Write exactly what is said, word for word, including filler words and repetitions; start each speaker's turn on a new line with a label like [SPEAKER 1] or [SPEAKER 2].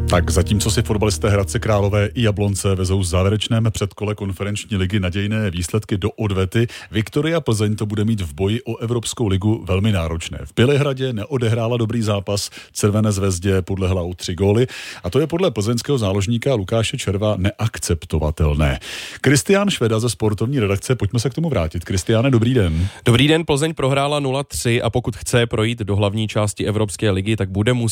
[SPEAKER 1] Tak zatímco si fotbalisté Hradce Králové i Jablonce vezou v závěrečném předkole konferenční ligy nadějné výsledky do odvety, Viktoria Plzeň to bude mít v boji o Evropskou ligu velmi náročné. V Bělehradě neodehrála dobrý zápas, Červené zvezdě podlehla o tři góly a to je podle plzeňského záložníka Lukáše Červa neakceptovatelné. Kristián Šveda ze sportovní redakce, pojďme se k tomu vrátit. Kristiáne, dobrý den.
[SPEAKER 2] Dobrý den, Plzeň prohrála nula tři a pokud chce projít do hlavní části Evropské ligy, tak bude muset